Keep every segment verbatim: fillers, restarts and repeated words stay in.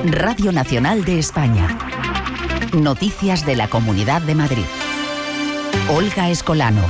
Radio Nacional de España. Noticias de la Comunidad de Madrid. Olga Escolano.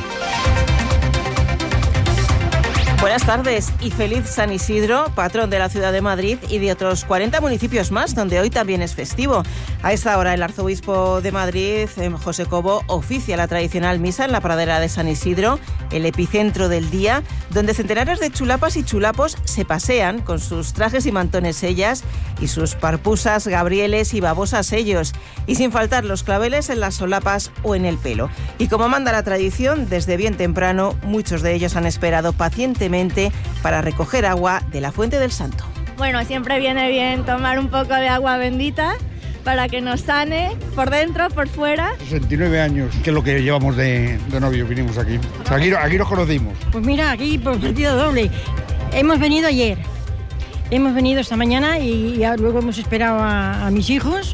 Buenas tardes y feliz San Isidro, patrón de la ciudad de Madrid y de otros cuarenta municipios más, donde hoy también es festivo. A esta hora el arzobispo de Madrid, José Cobo, oficia la tradicional misa en la pradera de San Isidro, el epicentro del día, donde centenares de chulapas y chulapos se pasean con sus trajes y mantones ellas y sus parpusas, gabrieles y babosas ellos, y sin faltar los claveles en las solapas o en el pelo. Y como manda la tradición, desde bien temprano, muchos de ellos han esperado pacientemente para recoger agua de la Fuente del Santo. Bueno, siempre viene bien tomar un poco de agua bendita para que nos sane por dentro, por fuera. sesenta y nueve años, que es lo que llevamos de, de novio, vinimos aquí. O sea, aquí. Aquí nos conocimos. Pues mira, aquí por sentido doble. Hemos venido ayer, hemos venido esta mañana y ya luego hemos esperado a, a mis hijos.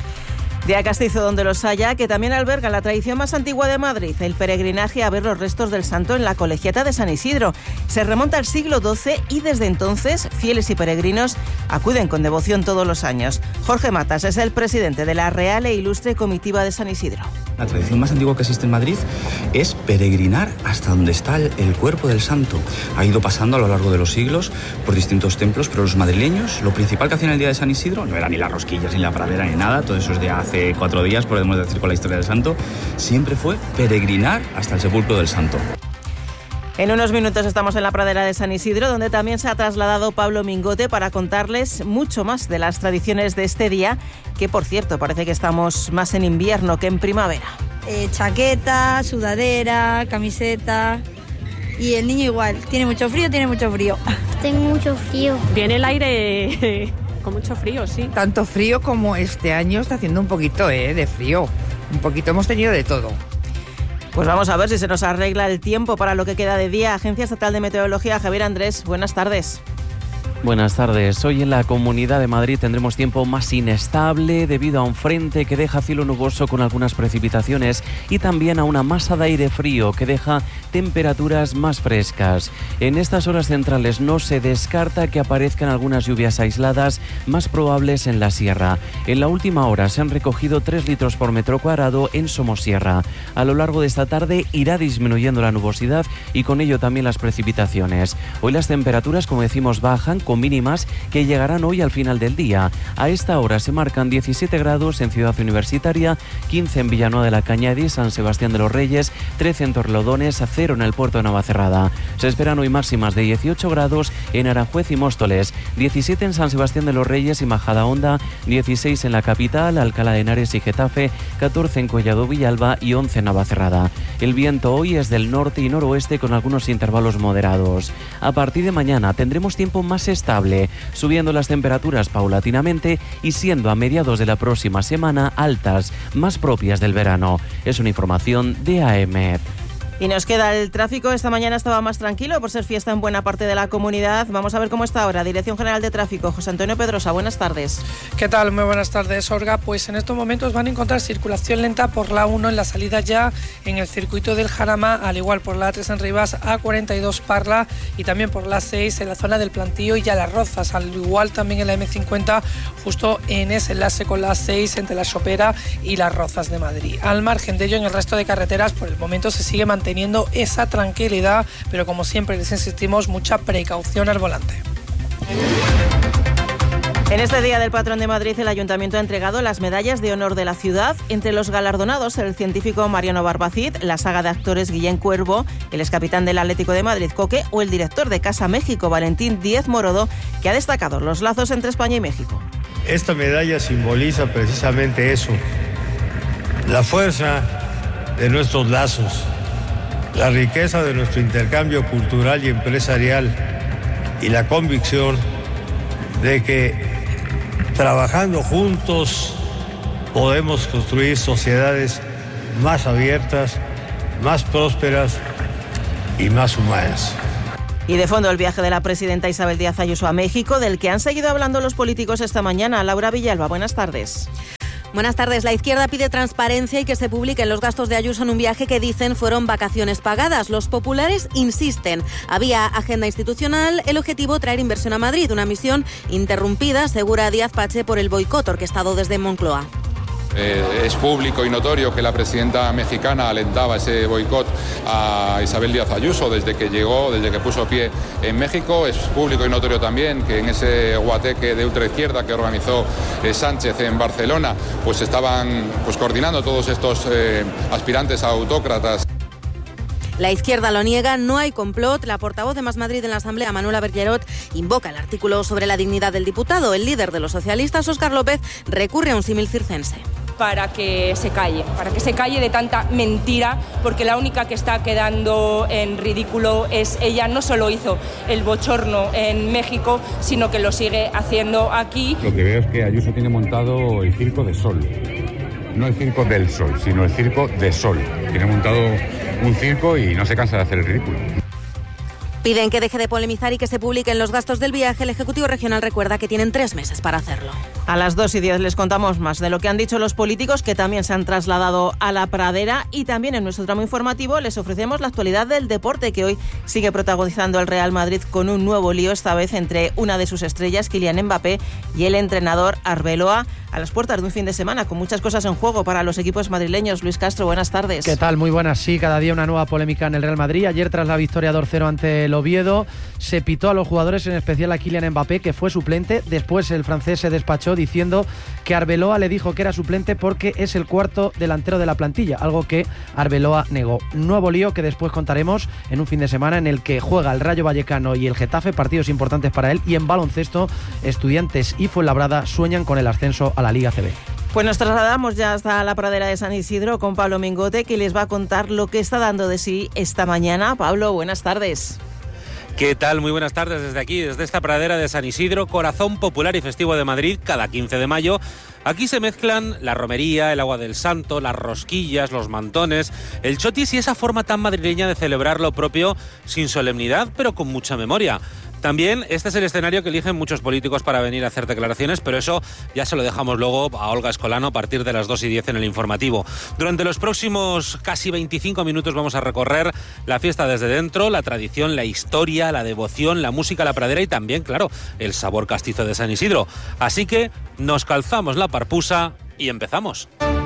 De a Castizo donde los haya, que también alberga la tradición más antigua de Madrid, el peregrinaje a ver los restos del santo en la colegiata de San Isidro. Se remonta al siglo doce y desde entonces fieles y peregrinos acuden con devoción todos los años. Jorge Matas es el presidente de la Real e Ilustre Comitiva de San Isidro. La tradición más antigua que existe en Madrid es peregrinar hasta donde está el, el cuerpo del santo. Ha ido pasando a lo largo de los siglos por distintos templos, pero los madrileños, lo principal que hacían el día de San Isidro no era ni las rosquillas, ni la pradera, ni nada, todo eso es de hace cuatro días, podemos decir, con la historia del santo, siempre fue peregrinar hasta el sepulcro del santo. En unos minutos estamos en la pradera de San Isidro, donde también se ha trasladado Pablo Mingote para contarles mucho más de las tradiciones de este día, que por cierto parece que estamos más en invierno que en primavera. Eh, chaqueta, sudadera, camiseta y el niño igual. ¿Tiene mucho frío? Tiene mucho frío. Tengo mucho frío. Viene el aire con mucho frío, sí. Tanto frío como este año está haciendo un poquito eh, de frío. Un poquito hemos tenido de todo. Pues vamos a ver si se nos arregla el tiempo para lo que queda de día. Agencia Estatal de Meteorología, Javier Andrés, buenas tardes. Buenas tardes. Hoy en la Comunidad de Madrid tendremos tiempo más inestable debido a un frente que deja cielo nuboso con algunas precipitaciones y también a una masa de aire frío que deja temperaturas más frescas. En estas horas centrales no se descarta que aparezcan algunas lluvias aisladas más probables en la sierra. En la última hora se han recogido tres litros por metro cuadrado en Somosierra. A lo largo de esta tarde irá disminuyendo la nubosidad y con ello también las precipitaciones. Hoy las temperaturas, como decimos, bajan con mínimas que llegarán hoy al final del día. A esta hora se marcan diecisiete grados en Ciudad Universitaria, quince en Villanueva de la Cañada y San Sebastián de los Reyes, trece en Torrelodones, a cero en el puerto de Navacerrada. Se esperan hoy máximas de dieciocho grados en Aranjuez y Móstoles, diecisiete en San Sebastián de los Reyes y Majadahonda, dieciséis en la capital, Alcalá de Henares y Getafe, catorce en Collado Villalba y once en Navacerrada. El viento hoy es del norte y noroeste con algunos intervalos moderados. A partir de mañana tendremos tiempo más estable, subiendo las temperaturas paulatinamente y siendo a mediados de la próxima semana altas, más propias del verano. Es una información de A E M E T. Y nos queda el tráfico. Esta mañana estaba más tranquilo por ser fiesta en buena parte de la comunidad. Vamos a ver cómo está ahora. Dirección General de Tráfico, José Antonio Pedrosa, buenas tardes. ¿Qué tal? Muy buenas tardes, Olga. Pues en estos momentos van a encontrar circulación lenta por la uno en la salida ya en el circuito del Jarama, al igual por la A tres en Rivas, A cuarenta y dos Parla y también por la seis en la zona del Plantío y ya Las Rozas, al igual también en la eme cincuenta justo en ese enlace con la seis entre la Sopera y Las Rozas de Madrid. Al margen de ello, en el resto de carreteras por el momento se sigue manteniendo esa tranquilidad, pero como siempre les insistimos, mucha precaución al volante. En este Día del Patrón de Madrid, el Ayuntamiento ha entregado las medallas de honor de la ciudad. Entre los galardonados, el científico Mariano Barbacid, la saga de actores Guillén Cuervo, el excapitán del Atlético de Madrid Coque o el director de Casa México Valentín Díez Morodo, que ha destacado los lazos entre España y México. Esta medalla simboliza precisamente eso, la fuerza de nuestros lazos, la riqueza de nuestro intercambio cultural y empresarial y la convicción de que trabajando juntos podemos construir sociedades más abiertas, más prósperas y más humanas. Y de fondo el viaje de la presidenta Isabel Díaz Ayuso a México, del que han seguido hablando los políticos esta mañana. Laura Villalba, buenas tardes. Buenas tardes. La izquierda pide transparencia y que se publiquen los gastos de Ayuso en un viaje que dicen fueron vacaciones pagadas. Los populares insisten. Había agenda institucional, el objetivo traer inversión a Madrid, una misión interrumpida, asegura Díaz Pache, por el boicot orquestado desde Moncloa. Eh, es público y notorio que la presidenta mexicana alentaba ese boicot a Isabel Díaz Ayuso desde que llegó, desde que puso pie en México. Es público y notorio también que en ese guateque de ultraizquierda que organizó eh, Sánchez en Barcelona, pues estaban pues, coordinando todos estos eh, aspirantes a autócratas. La izquierda lo niega, no hay complot. La portavoz de Más Madrid en la Asamblea, Manuela Bergerot, invoca el artículo sobre la dignidad del diputado. El líder de los socialistas, Óscar López, recurre a un símil circense. Para que se calle, para que se calle de tanta mentira, porque la única que está quedando en ridículo es ella. No solo hizo el bochorno en México, sino que lo sigue haciendo aquí. Lo que veo es que Ayuso tiene montado el circo de Sol. No el circo del Sol, sino el circo de Sol. Tiene montado un circo y no se cansa de hacer el ridículo. Piden que deje de polemizar y que se publiquen los gastos del viaje. El Ejecutivo Regional recuerda que tienen tres meses para hacerlo. A las dos y diez les contamos más de lo que han dicho los políticos que también se han trasladado a la pradera, y también en nuestro tramo informativo les ofrecemos la actualidad del deporte, que hoy sigue protagonizando el Real Madrid con un nuevo lío, esta vez entre una de sus estrellas, Kylian Mbappé, y el entrenador Arbeloa, a las puertas de un fin de semana con muchas cosas en juego para los equipos madrileños. Luis Castro, buenas tardes. ¿Qué tal? Muy buenas. Sí, cada día una nueva polémica en el Real Madrid. Ayer, tras la victoria dos cero ante el Oviedo, se pitó a los jugadores, en especial a Kylian Mbappé, que fue suplente. Después el francés se despachó diciendo que Arbeloa le dijo que era suplente porque es el cuarto delantero de la plantilla, algo que Arbeloa negó. Nuevo lío que después contaremos en un fin de semana en el que juega el Rayo Vallecano y el Getafe, partidos importantes para él. Y en baloncesto, Estudiantes y Fuenlabrada sueñan con el ascenso a la Liga C B. Pues nos trasladamos ya hasta la pradera de San Isidro con Pablo Mingote, que les va a contar lo que está dando de sí esta mañana. Pablo, buenas tardes. ¿Qué tal? Muy buenas tardes desde aquí, desde esta pradera de San Isidro, corazón popular y festivo de Madrid, cada quince de mayo. Aquí se mezclan la romería, el agua del santo, las rosquillas, los mantones, el chotis y esa forma tan madrileña de celebrar lo propio sin solemnidad, pero con mucha memoria. También este es el escenario que eligen muchos políticos para venir a hacer declaraciones, pero eso ya se lo dejamos luego a Olga Escolano a partir de las dos y diez en el informativo. Durante los próximos casi veinticinco minutos vamos a recorrer la fiesta desde dentro, la tradición, la historia, la devoción, la música, la pradera y también, claro, el sabor castizo de San Isidro. Así que nos calzamos la parpusa y empezamos.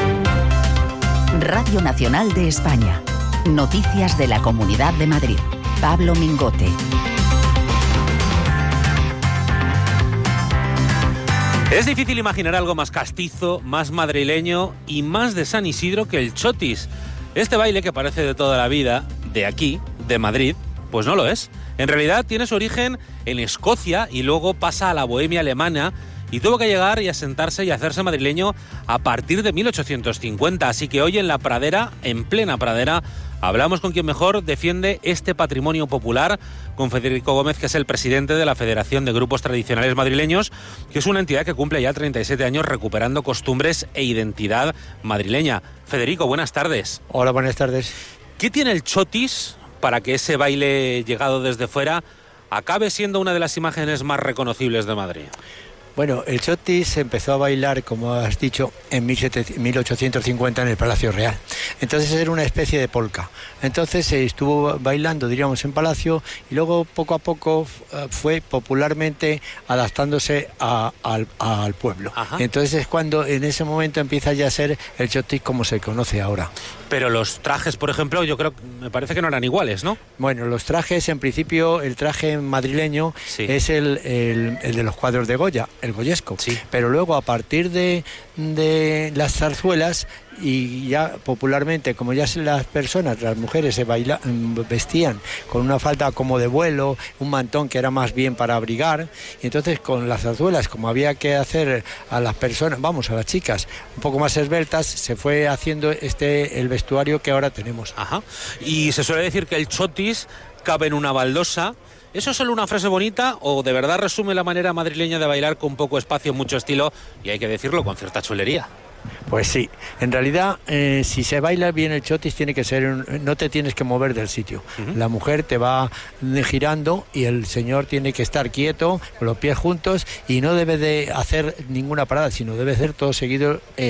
Radio Nacional de España. Noticias de la Comunidad de Madrid. Pablo Mingote. Es difícil imaginar algo más castizo, más madrileño y más de San Isidro que el chotis. Este baile que parece de toda la vida, de aquí, de Madrid, pues no lo es. En realidad tiene su origen en Escocia y luego pasa a la bohemia alemana y tuvo que llegar y asentarse y hacerse madrileño a partir de mil ochocientos cincuenta. Así que hoy en la pradera, en plena pradera, hablamos con quien mejor defiende este patrimonio popular, con Federico Gómez, que es el presidente de la Federación de Grupos Tradicionales Madrileños, que es una entidad que cumple ya treinta y siete años recuperando costumbres e identidad madrileña. Federico, buenas tardes. Hola, buenas tardes. ¿Qué tiene el chotis para que ese baile llegado desde fuera acabe siendo una de las imágenes más reconocibles de Madrid? Bueno, el chotis se empezó a bailar, como has dicho, en mil ochocientos cincuenta en el Palacio Real. Entonces era una especie de polka. Entonces se estuvo bailando, diríamos, en Palacio y luego poco a poco fue popularmente adaptándose a, al, al pueblo. Ajá. Entonces es cuando en ese momento empieza ya a ser el chotis como se conoce ahora. Pero los trajes, por ejemplo, yo creo, me parece que no eran iguales, ¿no? Bueno, los trajes, en principio, el traje madrileño sí. es el, el, el de los cuadros de Goya, el goyesco. Sí. Pero luego, a partir de, de las zarzuelas, y ya popularmente, como ya las personas, las mujeres se baila, vestían con una falda como de vuelo, un mantón que era más bien para abrigar, y entonces con las zarzuelas, como había que hacer a las personas, vamos, a las chicas, un poco más esbeltas, se fue haciendo este el vestuario que ahora tenemos. Ajá. Y se suele decir que el chotis cabe en una baldosa. ¿Eso es solo una frase bonita o de verdad resume la manera madrileña de bailar con poco espacio, mucho estilo y, hay que decirlo, con cierta chulería? Pues sí, en realidad eh, si se baila bien el chotis tiene que ser, un, no te tienes que mover del sitio. Uh-huh. La mujer te va girando y el señor tiene que estar quieto, con los pies juntos y no debe de hacer ninguna parada, sino debe hacer todo seguido. Eh,